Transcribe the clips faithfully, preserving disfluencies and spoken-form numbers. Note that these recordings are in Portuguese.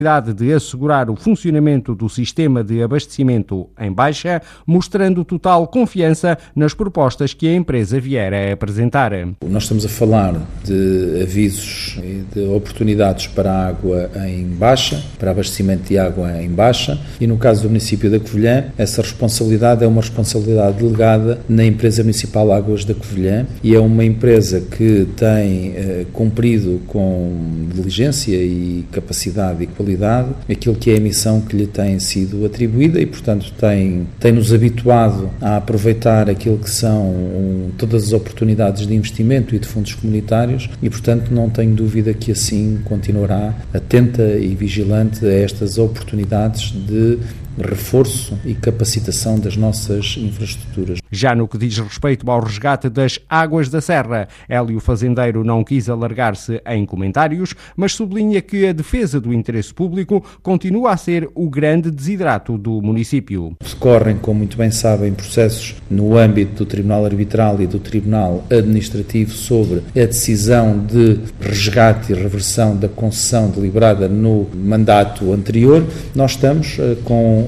de assegurar o funcionamento do sistema de abastecimento em Baixa, mostrando total confiança nas propostas que a empresa vier a apresentar. Nós estamos a falar de avisos e de oportunidades para a água em Baixa, para abastecimento de água em Baixa, e no caso do município da Covilhã, essa responsabilidade é uma responsabilidade delegada na empresa municipal Águas da Covilhã, e é uma empresa que tem eh, cumprido com diligência e capacidade e qualidade aquilo que é a missão que lhe tem sido atribuída e, portanto, tem, tem-nos habituado a aproveitar aquilo que são um, todas as oportunidades de investimento e de fundos comunitários e, portanto, não tenho dúvida que assim continuará atenta e vigilante a estas oportunidades de reforço e capacitação das nossas infraestruturas. Já no que diz respeito ao resgate das águas da Serra, Hélio Fazendeiro não quis alargar-se em comentários, mas sublinha que a defesa do interesse público continua a ser o grande desidrato do município. Decorrem, como muito bem sabem, processos no âmbito do Tribunal Arbitral e do Tribunal Administrativo sobre a decisão de resgate e reversão da concessão deliberada no mandato anterior. Nós estamos uh, com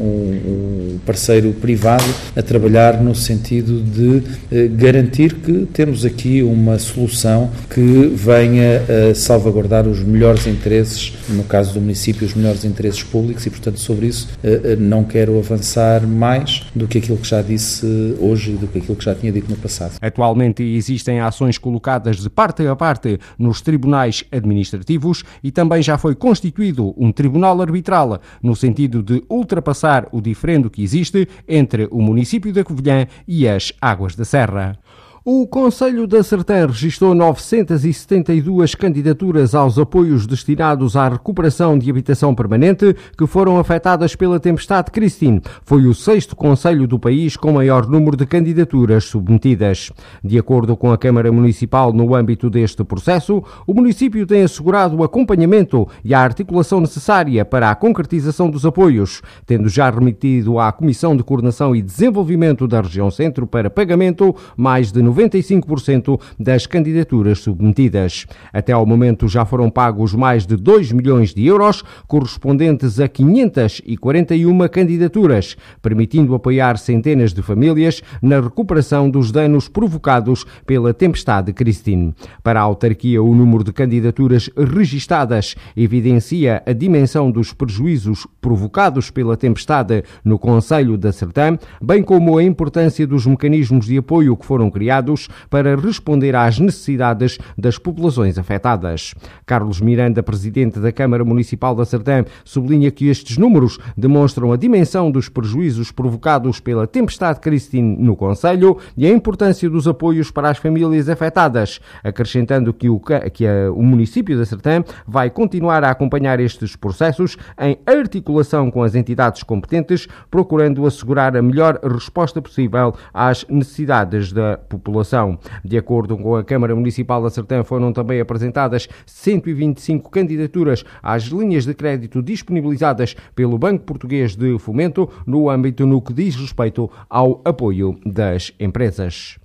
um parceiro privado a trabalhar no sentido de eh, garantir que temos aqui uma solução que venha a salvaguardar os melhores interesses, no caso do município, os melhores interesses públicos e, portanto, sobre isso eh, não quero avançar mais do que aquilo que já disse hoje e do que aquilo que já tinha dito no passado. Atualmente existem ações colocadas de parte a parte nos tribunais administrativos e também já foi constituído um tribunal arbitral no sentido de ultrapassar o diferendo que existe entre o município da Covilhã e as Águas da Serra. O Conselho da Sertã registrou novecentas e setenta e duas candidaturas aos apoios destinados à recuperação de habitação permanente que foram afetadas pela tempestade Christine. Foi o sexto conselho do país com maior número de candidaturas submetidas. De acordo com a Câmara Municipal, no âmbito deste processo, o município tem assegurado o acompanhamento e a articulação necessária para a concretização dos apoios, tendo já remetido à Comissão de Coordenação e Desenvolvimento da Região Centro para pagamento mais de noventa e cinco por cento das candidaturas submetidas. Até ao momento já foram pagos mais de dois milhões de euros, correspondentes a quinhentas e quarenta e uma candidaturas, permitindo apoiar centenas de famílias na recuperação dos danos provocados pela tempestade Christine. Para a autarquia, o número de candidaturas registadas evidencia a dimensão dos prejuízos provocados pela tempestade no Conselho da Sertã, bem como a importância dos mecanismos de apoio que foram criados para responder às necessidades das populações afetadas. Carlos Miranda, presidente da Câmara Municipal da Sertã, sublinha que estes números demonstram a dimensão dos prejuízos provocados pela tempestade Christine no concelho e a importância dos apoios para as famílias afetadas, acrescentando que o, que a, o município da Sertã vai continuar a acompanhar estes processos em articulação com as entidades competentes, procurando assegurar a melhor resposta possível às necessidades da população. De acordo com a Câmara Municipal da Sertã, foram também apresentadas cento e vinte e cinco candidaturas às linhas de crédito disponibilizadas pelo Banco Português de Fomento no âmbito no que diz respeito ao apoio das empresas.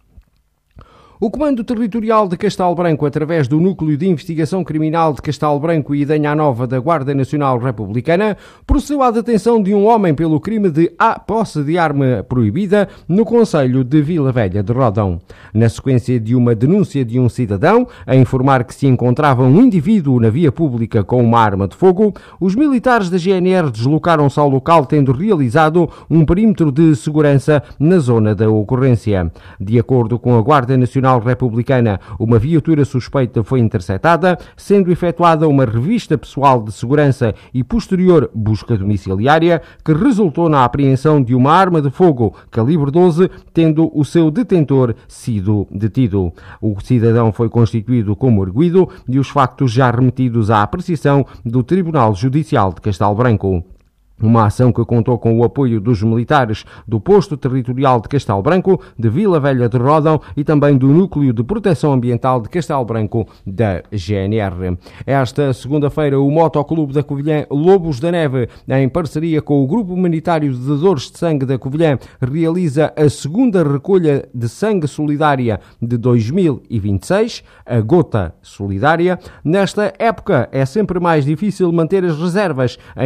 O Comando Territorial de Castelo Branco, através do Núcleo de Investigação Criminal de Castelo Branco e Idanha Nova da Guarda Nacional Republicana, procedeu à detenção de um homem pelo crime de posse de arma proibida no concelho de Vila Velha de Rodão. Na sequência de uma denúncia de um cidadão a informar que se encontrava um indivíduo na via pública com uma arma de fogo, os militares da G N R deslocaram-se ao local, tendo realizado um perímetro de segurança na zona da ocorrência. De acordo com a Guarda Nacional Republicana, uma viatura suspeita foi interceptada, sendo efetuada uma revista pessoal de segurança e posterior busca domiciliária, que resultou na apreensão de uma arma de fogo calibre doze, tendo o seu detentor sido detido. O cidadão foi constituído como arguido e os factos já remetidos à apreciação do Tribunal Judicial de Castelo Branco. Uma ação que contou com o apoio dos militares do Posto Territorial de Castelo Branco, de Vila Velha de Rodão e também do Núcleo de Proteção Ambiental de Castelo Branco da G N R. Esta segunda-feira, o Motoclube da Covilhã Lobos da Neve, em parceria com o Grupo Humanitário de Dadores de Sangue da Covilhã, realiza a segunda recolha de sangue solidária de dois mil e vinte e seis, a Gota Solidária. Nesta época é sempre mais difícil manter as reservas em